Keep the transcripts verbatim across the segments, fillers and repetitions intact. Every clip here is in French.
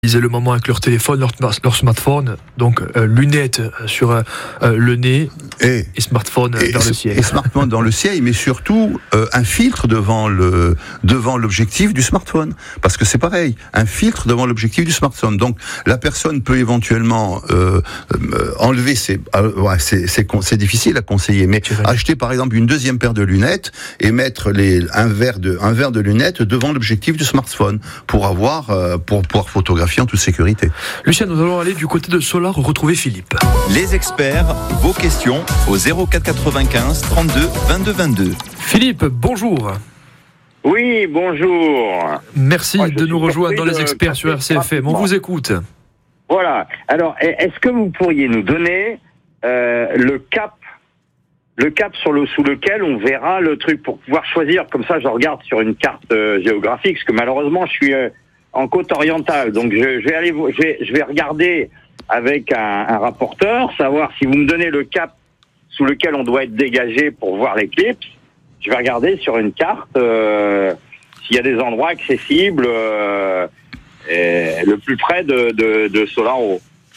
Ils le moment avec leur téléphone, leur, leur smartphone, donc euh, lunettes sur euh, le nez et, et smartphone et, vers le ciel. Et smartphone dans le ciel, mais surtout euh, un filtre devant le devant l'objectif du smartphone, parce que c'est pareil, un filtre devant l'objectif du smartphone. Donc la personne peut éventuellement euh, euh, enlever ses, euh, ouais, c'est c'est c'est difficile à conseiller, mais acheter par exemple une deuxième paire de lunettes et mettre les un verre de un verre de lunettes devant l'objectif du smartphone pour avoir euh, pour pouvoir photographier en toute sécurité. Lucien, nous allons aller du côté de Solar retrouver Philippe. Les experts, vos questions au zéro quatre quatre-vingt-quinze trente-deux vingt-deux vingt-deux. Philippe, bonjour. Oui, bonjour. Merci Moi, de nous rejoindre dans les experts sur R C F M. On vous écoute. Voilà. Alors, est-ce que vous pourriez nous donner euh, le cap, le cap sur le sous lequel on verra le truc pour pouvoir choisir? Comme ça, je regarde sur une carte euh, géographique, parce que malheureusement, je suis euh, en côte orientale, donc je, je vais aller, je vais, je vais regarder avec un, un rapporteur, savoir si vous me donnez le cap sous lequel on doit être dégagé pour voir l'éclipse. Je vais regarder sur une carte euh, s'il y a des endroits accessibles euh, et le plus près de, de, de Solaro.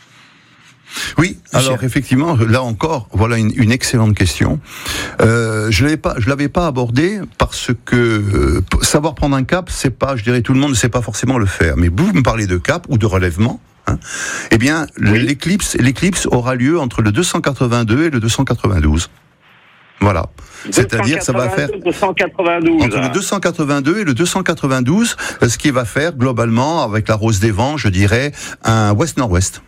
Oui, alors effectivement, là encore, voilà une, une excellente question. Euh, je l'avais pas, je l'avais pas abordé parce que euh, savoir prendre un cap, c'est pas, je dirais, tout le monde ne sait pas forcément le faire. Mais vous me parlez de cap ou de relèvement. Hein, eh bien, oui. l'éclipse, l'éclipse aura lieu entre le deux cent quatre-vingt-deux et le deux cent quatre-vingt-douze. Voilà. C'est-à-dire que ça va faire deux cent quatre-vingt-douze. Entre le deux cent quatre-vingt-deux et le deux cent quatre-vingt-douze, ce qui va faire globalement, avec la rose des vents, je dirais, un ouest-nord-ouest.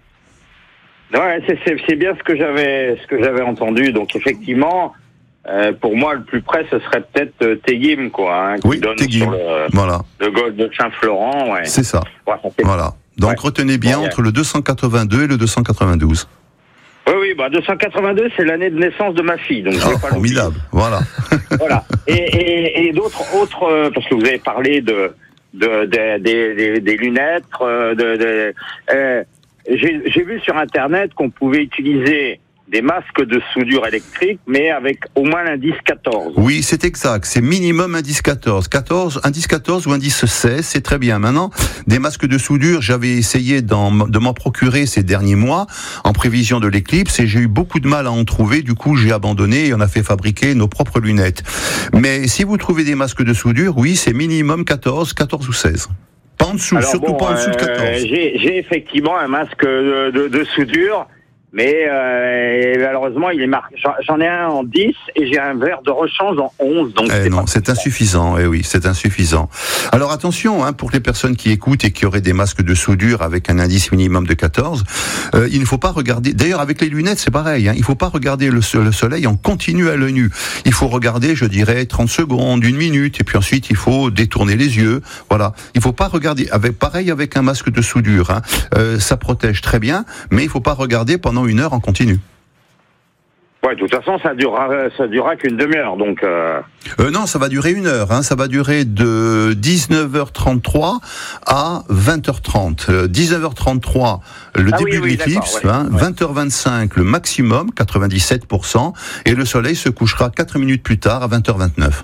Ouais, c'est, c'est, c'est bien ce que j'avais, ce que j'avais entendu. Donc effectivement, euh, pour moi, le plus près, ce serait peut-être euh, Téguim, quoi, hein, qui oui, donne Téguim. sur le, voilà. le golfe de Saint-Florent. Ouais. C'est ça. Ouais, ça fait... Voilà. Donc ouais. Retenez bien ouais. entre le deux cent quatre-vingt-deux et le deux cent quatre-vingt-douze. Oui, oui, bah deux cent quatre-vingt-deux, c'est l'année de naissance de ma fille, donc oh, pas formidable. Voilà. Voilà. Et, et, et d'autres, autres, euh, parce que vous avez parlé de, de, de, de, de des lunettes, euh, de, de euh, J'ai, j'ai vu sur Internet qu'on pouvait utiliser des masques de soudure électrique, mais avec au moins l'indice quatorze. Oui, c'est exact. C'est minimum indice quatorze. quatorze, indice quatorze ou indice seize, c'est très bien. Maintenant, des masques de soudure, j'avais essayé d'en, de m'en procurer ces derniers mois, en prévision de l'éclipse, et j'ai eu beaucoup de mal à en trouver. Du coup, j'ai abandonné et on a fait fabriquer nos propres lunettes. Mais si vous trouvez des masques de soudure, oui, c'est minimum quatorze, quatorze ou seize. Pas en dessous, alors surtout bon, pas en dessous de quatorze. Euh, j'ai, j'ai effectivement un masque de, de, de soudure, mais euh, malheureusement, il est marqué. J'en ai un en dix et j'ai un verre de rechange en onze. Donc eh c'est non, pas c'est insuffisant. Eh oui, c'est insuffisant. Alors attention, hein, pour les personnes qui écoutent et qui auraient des masques de soudure avec un indice minimum de quatorze, euh, il ne faut pas regarder. D'ailleurs, avec les lunettes, c'est pareil. Hein, il ne faut pas regarder le, le soleil en continu à l'œil nu. Il faut regarder, je dirais, trente secondes, une minute, et puis ensuite il faut détourner les yeux. Voilà. Il ne faut pas regarder. Avec pareil avec un masque de soudure. Hein, euh, ça protège très bien, mais il ne faut pas regarder pendant une heure en continu. Ouais, de toute façon, ça durera, ça durera qu'une demi-heure, donc. Euh... Euh, non, ça va durer une heure. Hein. Ça va durer de dix-neuf heures trente-trois à vingt heures trente. Euh, dix-neuf heures trente-trois, le ah, début oui, de oui, l'éclipse. ouais. Hein, ouais. vingt heures vingt-cinq, le maximum, quatre-vingt-dix-sept pour cent, et le soleil se couchera quatre minutes plus tard à vingt heures vingt-neuf.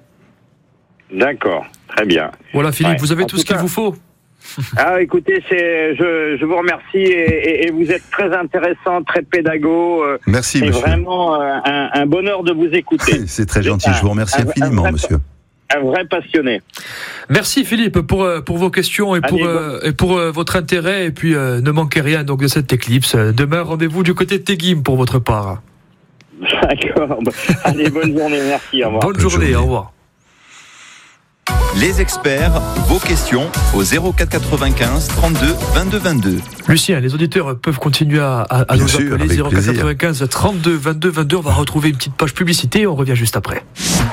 D'accord, très bien. Voilà, Philippe, ouais. vous avez en tout ce qu'il cas... vous faut. Ah, écoutez, c'est, je, je vous remercie et, et, et vous êtes très intéressant, très pédago. Euh, Merci, c'est monsieur. C'est vraiment euh, un, un bonheur de vous écouter. C'est très gentil, un, je vous remercie un, infiniment, un vrai, monsieur. Un vrai passionné. Merci Philippe pour, pour vos questions et pour, Allez, euh, bon. et pour euh, votre intérêt. Et puis, euh, ne manquez rien donc, de cette éclipse. Demain, rendez-vous du côté de Téguim pour votre part. D'accord. Allez, bonne journée, merci. Au revoir. Bonne, bonne journée, journée, au revoir. Les experts, vos questions au zéro quatre quatre-vingt-quinze trente-deux vingt-deux vingt-deux. Lucien, les auditeurs peuvent continuer à, à, à nous sûr, appeler zéro quatre quatre-vingt-quinze trente-deux vingt-deux vingt-deux. On va retrouver une petite page publicité et on revient juste après.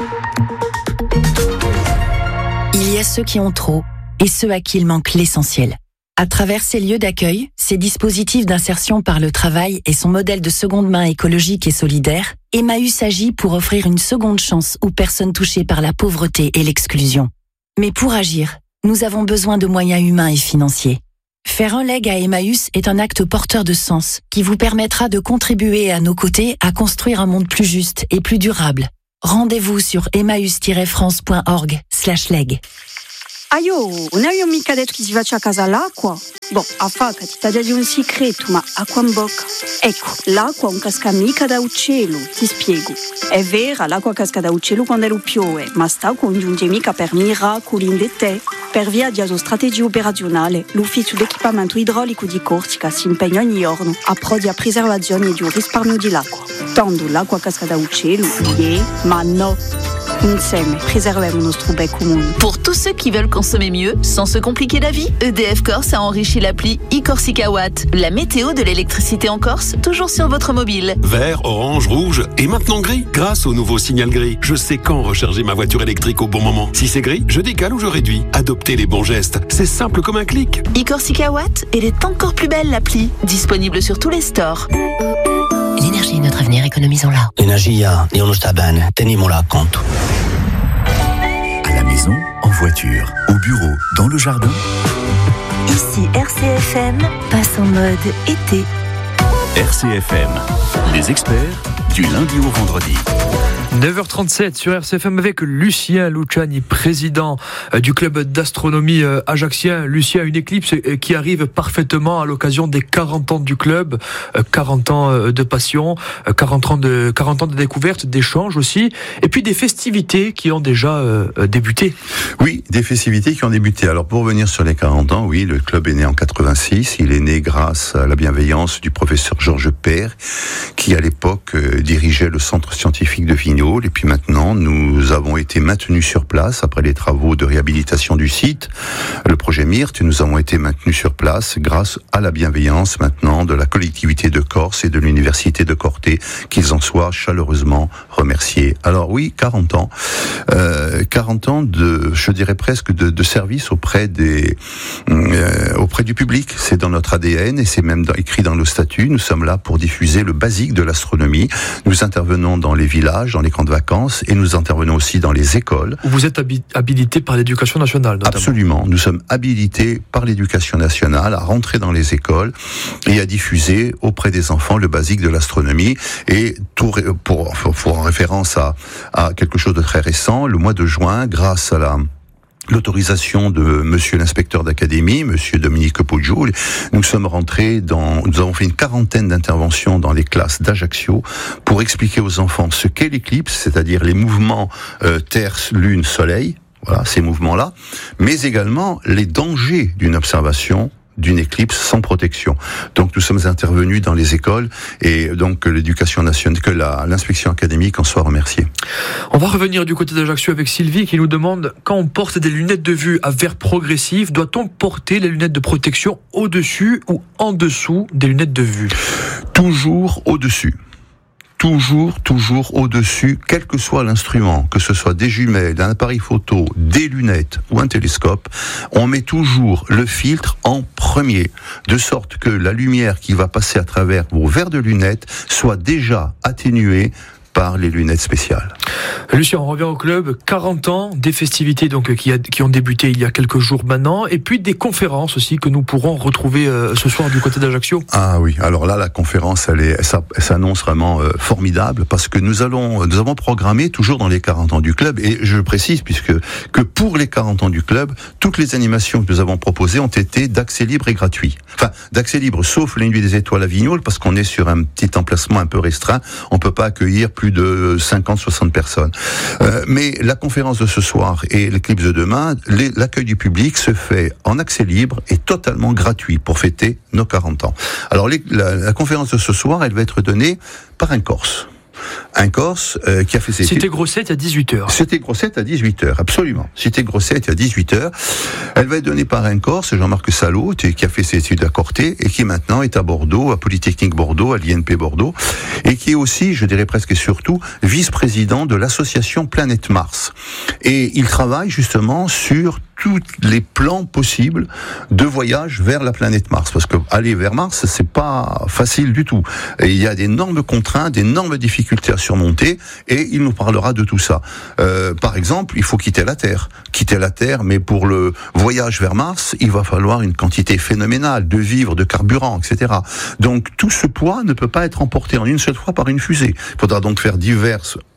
Il y a ceux qui ont trop et ceux à qui il manque l'essentiel. À travers ces lieux d'accueil, ces dispositifs d'insertion par le travail et son modèle de seconde main écologique et solidaire, Emmaüs agit pour offrir une seconde chance aux personnes touchées par la pauvreté et l'exclusion. Mais pour agir, nous avons besoin de moyens humains et financiers. Faire un leg à Emmaüs est un acte porteur de sens qui vous permettra de contribuer à nos côtés à construire un monde plus juste et plus durable. Rendez-vous sur emmaüs tiret france point org slash leg. Ah io, non avevo mica detto che si faccia a casa l'acqua. Boh, a facca, ti sta già di un segreto, ma acqua in bocca. Ecco, l'acqua non casca mica da uccello, ti spiego. È vera, l'acqua casca da uccello quando lo piove, ma sta congiunge mica per miracoli in te. Per via di una strategia operazionale, l'ufficio d'equipamento idraulico di Corsica si impegna ogni giorno a pro di preservazione di un risparmio di l'acqua. Tanto l'acqua casca da uccello, yeah, ma no. Insieme, préservons notre bec commun. Pour tous ceux qui veulent consommer mieux, sans se compliquer la vie, E D F Corse a enrichi l'appli e-Corsica Watt. La météo de l'électricité en Corse, toujours sur votre mobile. Vert, orange, rouge et maintenant gris. Grâce au nouveau signal gris, je sais quand recharger ma voiture électrique au bon moment. Si c'est gris, je décale ou je réduis. Adoptez les bons gestes. C'est simple comme un clic. e-Corsica Watt, elle est encore plus belle l'appli. Disponible sur tous les stores. L'énergie est notre avenir, économisons-la. L'energia è uno sta bene, teniamola a conto. À la maison, en voiture, au bureau, dans le jardin. Ici R C F M, passe en mode été. R C F M, les experts du lundi au vendredi. neuf heures trente-sept sur R C F M avec Lucien Luciani, président du club d'astronomie ajaxien. Lucien, une éclipse qui arrive parfaitement à l'occasion des quarante ans du club, quarante ans de passion, quarante ans de, quarante ans de découverte, d'échanges aussi, et puis des festivités qui ont déjà débuté. Oui, des festivités qui ont débuté. Alors pour revenir sur les quarante ans, oui, le club est né en quatre-vingt-six. Il est né grâce à la bienveillance du professeur Georges Père, qui à l'époque dirigeait le centre scientifique de Vignoles. Et puis maintenant, nous avons été maintenus sur place après les travaux de réhabilitation du site. Le projet Myrte, nous avons été maintenus sur place grâce à la bienveillance maintenant de la collectivité de Corse et de l'université de Corté, qu'ils en soient chaleureusement remerciés. Alors oui, quarante ans, euh, quarante ans de, je dirais presque de, de service auprès des, euh, auprès du public. C'est dans notre A D N et c'est même dans, écrit dans nos statuts. Nous sommes là pour diffuser le basique de l'astronomie. Nous intervenons dans les villages, dans les camps de vacances et nous intervenons aussi dans les écoles. Vous êtes habilité par l'éducation nationale, notamment. Absolument. Nous sommes habilités par l'éducation nationale à rentrer dans les écoles et à diffuser auprès des enfants le basique de l'astronomie. Et tout, pour, pour en référence à, à quelque chose de très récent, le mois de juin, grâce à la l'autorisation de monsieur l'inspecteur d'académie, monsieur Dominique Poggio, nous sommes rentrés dans, nous avons fait une quarantaine d'interventions dans les classes d'Ajaccio pour expliquer aux enfants ce qu'est l'éclipse, c'est-à-dire les mouvements euh, Terre, Lune, Soleil, voilà, ces mouvements-là, mais également les dangers d'une observation d'une éclipse sans protection. Donc nous sommes intervenus dans les écoles et donc que l'éducation nationale, que la, l'inspection académique en soit remerciée. On va revenir du côté d'Ajaccio avec Sylvie qui nous demande, quand on porte des lunettes de vue à verre progressif, doit-on porter les lunettes de protection au-dessus ou en dessous des lunettes de vue ? Toujours au-dessus. Toujours, toujours au-dessus, quel que soit l'instrument, que ce soit des jumelles, un appareil photo, des lunettes ou un télescope, on met toujours le filtre en premier, de sorte que la lumière qui va passer à travers vos verres de lunettes soit déjà atténuée par les lunettes spéciales. Lucien, on revient au club, quarante ans, des festivités donc qui, a, qui ont débuté il y a quelques jours maintenant, et puis des conférences aussi que nous pourrons retrouver euh, ce soir du côté d'Ajaccio. Ah oui, alors là la conférence elle, est, elle, elle s'annonce vraiment euh, formidable parce que nous allons, nous avons programmé toujours dans les quarante ans du club, et je précise puisque que pour les quarante ans du club, toutes les animations que nous avons proposées ont été d'accès libre et gratuit. Enfin, d'accès libre sauf les Nuits des Étoiles à Vignoles parce qu'on est sur un petit emplacement un peu restreint, on peut pas accueillir plus de cinquante à soixante personnes. Euh, mais la conférence de ce soir et l'éclipse de demain, les, l'accueil du public se fait en accès libre et totalement gratuit pour fêter nos quarante ans. Alors les, la, la conférence de ce soir, elle va être donnée par un Corse. Un Corse euh, qui a fait ses études. C'était Grossette à dix-huit heures. C'était Grossette à dix-huit heures, absolument. C'était Grossette à dix-huit heures. Elle va être donnée par un Corse, Jean-Marc Salot, qui a fait ses études à Corté et qui maintenant est à Bordeaux, à Polytechnique Bordeaux, à l'I N P Bordeaux, et qui est aussi, je dirais presque et surtout, vice-président de l'association Planète Mars. Et il travaille justement sur tous les plans possibles de voyage vers la planète Mars, parce que aller vers Mars, c'est pas facile du tout. Et il y a d'énormes contraintes, d'énormes difficultés à surmonter, et il nous parlera de tout ça. Euh, par exemple, il faut quitter la Terre, quitter la Terre, mais pour le voyage vers Mars, il va falloir une quantité phénoménale de vivres, de carburant, et cetera. Donc tout ce poids ne peut pas être emporté en une seule fois par une fusée. Il faudra donc faire diverses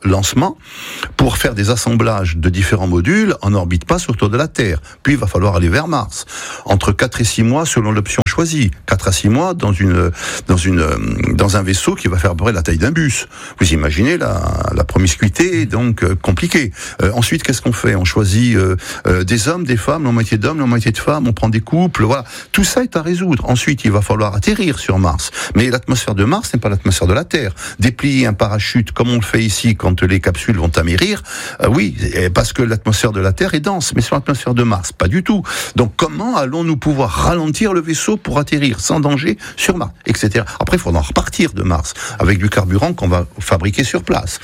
lancement pour faire des assemblages de différents modules en orbite passe autour de la Terre. Puis il va falloir aller vers Mars. Entre quatre et six mois selon l'option choisie. quatre à six mois dans une dans une dans un vaisseau qui va faire à peu près la taille d'un bus. Vous imaginez la la promiscuité donc euh, compliquée. Euh, ensuite, qu'est-ce qu'on fait? On choisit euh, euh, des hommes, des femmes, la moitié d'hommes, la moitié de femmes, on prend des couples, voilà. Tout ça est à résoudre. Ensuite, il va falloir atterrir sur Mars. Mais l'atmosphère de Mars n'est pas l'atmosphère de la Terre. Déplier un parachute comme on le fait ici quand les capsules vont amérir, euh, oui, parce que l'atmosphère de la Terre est dense, mais sur l'atmosphère de Mars, pas du tout. Donc comment allons-nous pouvoir ralentir le vaisseau pour atterrir sans danger sur Mars, et cetera. Après, il faudra repartir de Mars avec du carburant qu'on va fabriquer sur place.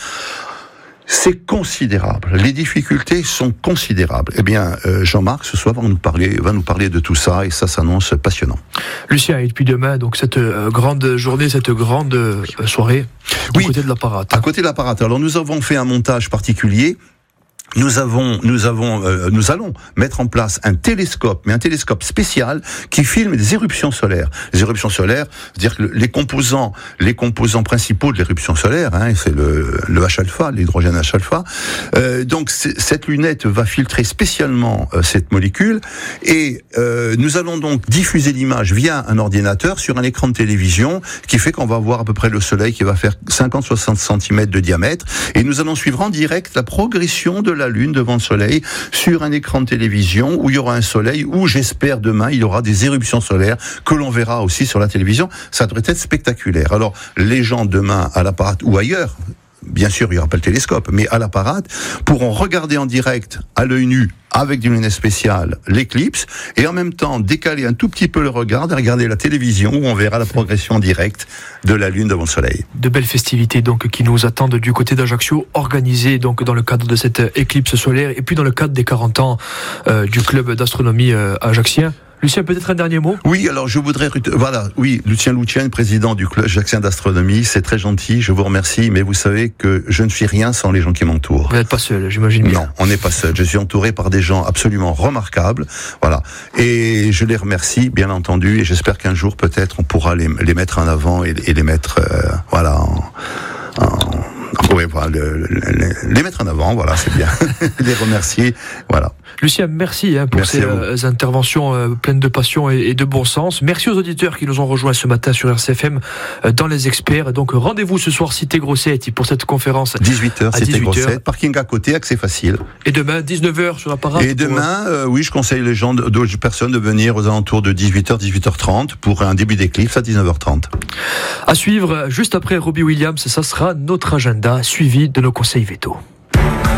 C'est considérable. Les difficultés sont considérables. Eh bien, euh, Jean-Marc, ce soir, va nous parler, va nous parler de tout ça, et ça s'annonce passionnant. Lucien, et depuis demain, donc cette euh, grande journée, cette grande euh, soirée, oui, à côté de l'apparat. À côté de l'apparat. Alors, nous avons fait un montage particulier. Nous avons, nous avons, euh, nous allons mettre en place un télescope, mais un télescope spécial qui filme des éruptions solaires. Les éruptions solaires, c'est-à-dire que les composants, les composants principaux de l'éruption solaire, hein, c'est le, le H-alpha, l'hydrogène H-alpha. Euh, donc cette lunette va filtrer spécialement euh, cette molécule, et euh, nous allons donc diffuser l'image via un ordinateur sur un écran de télévision, qui fait qu'on va voir à peu près le Soleil qui va faire cinquante à soixante centimètres de diamètre, et nous allons suivre en direct la progression de la Lune devant le Soleil sur un écran de télévision où il y aura un Soleil, où j'espère demain il y aura des éruptions solaires que l'on verra aussi sur la télévision. Ça devrait être spectaculaire. Alors les gens demain à l'apparat ou ailleurs, bien sûr il n'y aura pas le télescope, mais à l'apparat, pourront regarder en direct à l'œil nu avec des lunettes spéciales l'éclipse, et en même temps décaler un tout petit peu le regard et regarder la télévision où on verra la progression directe de la Lune devant le Soleil. De belles festivités donc qui nous attendent du côté d'Ajaccio, organisées donc dans le cadre de cette éclipse solaire et puis dans le cadre des quarante ans euh, du club d'astronomie euh, ajaccien. Lucien, peut-être un dernier mot? Oui, alors je voudrais... Voilà, oui, Lucien Loutienne, président du club ajaccien d'astronomie, c'est très gentil, je vous remercie, mais vous savez que je ne suis rien sans les gens qui m'entourent. Vous n'êtes pas seul, j'imagine bien. Non, on n'est pas seul. Je suis entouré par des gens absolument remarquables, voilà. Et je les remercie, bien entendu, et j'espère qu'un jour, peut-être, on pourra les, les mettre en avant et, et les mettre, euh, voilà, en... en Oui, voilà, le, le, le, les mettre en avant, voilà, c'est bien. Les remercier, voilà. Lucien, merci hein, pour merci ces euh, interventions euh, pleines de passion et, et de bon sens. Merci aux auditeurs qui nous ont rejoints ce matin sur R C F M euh, dans Les Experts. Donc rendez-vous ce soir Cité Grossetti pour cette conférence. dix-huit heures, Cité Grossetti, parking à côté, accès facile. Et demain, dix-neuf heures sur l'apparat. Et demain, euh, oui, je conseille les gens, de, de personnes de venir aux alentours de dix-huit heures, dix-huit heures trente pour un début d'éclipse à dix-neuf heures trente. À suivre, juste après Robbie Williams, ça sera notre agenda suivi de nos conseils vétos.